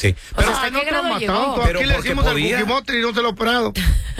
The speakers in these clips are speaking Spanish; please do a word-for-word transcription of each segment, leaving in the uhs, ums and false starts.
Sí. Pero Pero, ¿hasta no qué te lo grado llegó? mataron, Pero aquí le porque decimos al podía. Cookie y no se lo operado.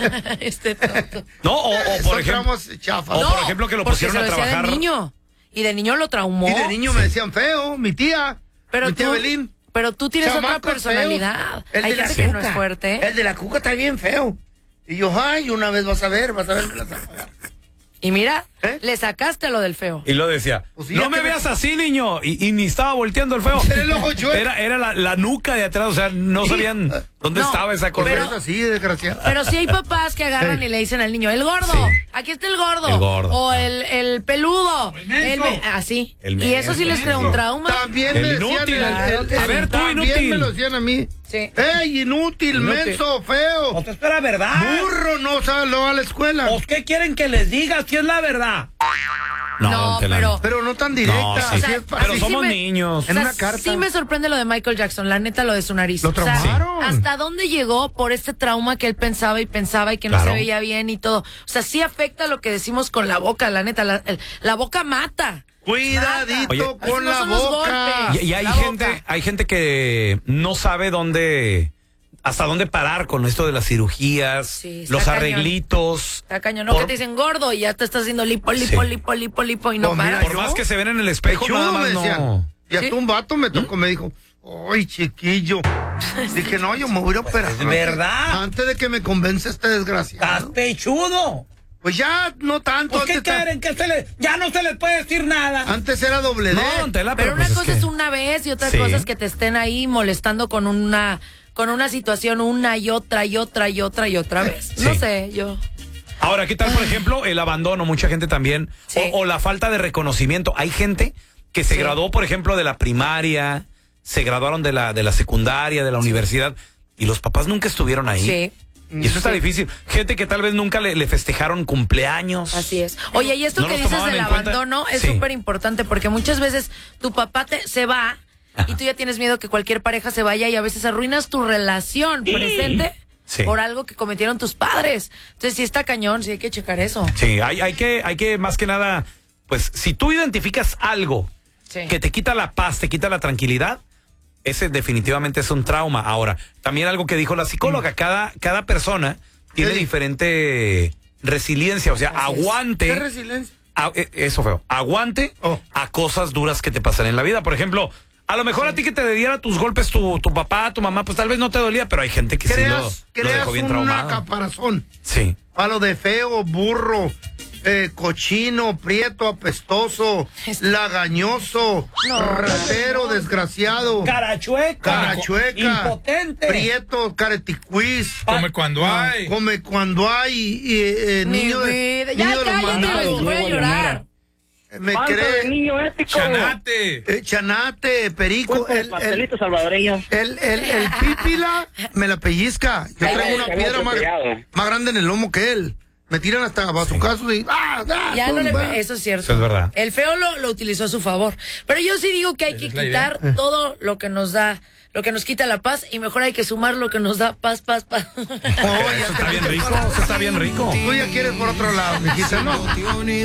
este tonto. no, o, o por Son ejemplo, traumas chafas. o por ejemplo que lo porque pusieron se a lo decía trabajar. de niño. Y de niño lo traumó. Y de niño me decían feo, mi tía, Pero mi tía tú, Belín. pero tú tienes Chamacos otra personalidad. feos. El Hay de la gente que no cuca. es fuerte. El de la cuca está bien feo. Y yo, ay, una vez vas a ver, vas a ver, me las vas a pagar. Y mira, ¿Eh? le sacaste lo del feo. Y lo decía, Pues sí, no ya me que veas me- así, niño. Y, y ni estaba volteando el feo. Era el ojo chueco. Era, era la, la nuca de atrás, o sea, no sabían dónde No, estaba esa cosa. Pero es así, desgraciado. Pero sí hay papás que agarran Ey. y le dicen al niño, el gordo, Sí. aquí está el gordo. El gordo. O el, el peludo. el menso. me- así. El y eso sí les crea un menso. trauma. También El me decían inútil. el- el- el- A ver, tú, también inútil. me lo decían a mí. Sí. ¡Ey, inútil, Inútil. menso, feo! Pues esto es la verdad. Burro, no sabe, no va a la escuela. Pues, ¿qué quieren que les diga si es la verdad? No, don Telán. pero- Pero no tan directa. No, sí. así O sea, es Pero fácil. somos sí me- niños. En O sea, una carta. sí me sorprende lo de Michael Jackson, la neta, lo de su nariz. Lo O sea, traumaron. ¿hasta dónde llegó por este trauma que él pensaba y pensaba y que no Claro. se veía bien y todo? O sea, sí afecta lo que decimos con la boca, la neta. La, el- la boca mata. Cuidadito Oye, con esos no la son los boca. golpes. Y, y hay La gente, boca. hay gente que no sabe dónde, hasta dónde parar con esto de las cirugías, Sí, está los cañón. arreglitos. Está cañón, no Por- que te dicen gordo y ya te estás haciendo lipo, lipo, Sí. lipo, lipo, lipo y no Pues mira, paras. Por yo- más que se ven en el espejo, Pechudo, nada me más decían. no. Y hasta ¿Sí? un vato me tocó, me dijo, ¡ay, chiquillo! Dije, no, yo me voy a operar. es verdad. Antes de que me convence este ¡Estás desgraciado. pechudo! Pues ya no tanto. ¿Por qué antes, ta- quieren que se les... Ya no se les puede decir nada. antes era doble D. No, don Tela, Pero una pues cosa que- es una vez y otra Sí. cosa es que te estén ahí molestando con una con una situación una y otra y otra y otra y otra vez. No Sí. sé, yo. Ahora, ¿qué tal, por ejemplo, el abandono? Mucha gente también. Sí. O, o la falta de reconocimiento. Hay gente que se Sí. graduó, por ejemplo, de la primaria, se graduaron de la, de la secundaria, de la universidad, y los papás nunca estuvieron ahí. Sí. Y eso está difícil. Gente que tal vez nunca le, le festejaron cumpleaños. Así es. Oye, y esto No que los dices tomaban del en cuenta. abandono es Sí. súper importante porque muchas veces tu papá te, se va Ajá. y tú ya tienes miedo que cualquier pareja se vaya y a veces arruinas tu relación presente Sí. por algo que cometieron tus padres. Entonces sí está cañón, sí hay que checar eso. Sí, hay, hay que, hay que más que nada, pues, si tú identificas algo Sí. que te quita la paz, te quita la tranquilidad, ese definitivamente es un trauma. Ahora, también algo que dijo la psicóloga, cada, cada persona tiene Sí. diferente resiliencia, o sea, Así es. aguante. ¿Qué resiliencia? a- eh, eso feo, aguante Oh. a cosas duras que te pasan en la vida. Por ejemplo, a lo mejor a ti que te diera tus golpes tu, tu papá, tu mamá, pues tal vez no te dolía, pero hay gente que sí lo, Creas, lo creas dejó bien una traumado. caparazón. Sí. A lo de feo, burro, eh, cochino, prieto, apestoso, Es- lagañoso, No. ratero, desgraciado, Carachueca. carachueca, Impotente. prieto, careticuiz, Come cuando hay. come cuando hay, y, eh, Mi niño de, vida. niño Ya de los cállate, mandados. voy a llorar. Me Panza de cree, niño ético. Chanate. eh, chanate, perico, Cuerpo de el, el, pastelito salvadoreño. el, el, el pípila me la pellizca. Yo Ay, traigo una qué piedra más, atropellado. más grande en el lomo que él. Me tiran hasta bazucazos y ¡ah! ¡ah! Ya no le, tumba. eso es cierto. Eso es verdad. El feo lo, lo utilizó a su favor. Pero yo sí digo que hay que es la quitar todo lo que nos da, lo que nos quita la paz y mejor hay que sumar lo que nos da paz, paz, paz. Oye, Eso está bien rico, eso está bien rico. Tú ya quieres por otro lado, mijita, ¿no?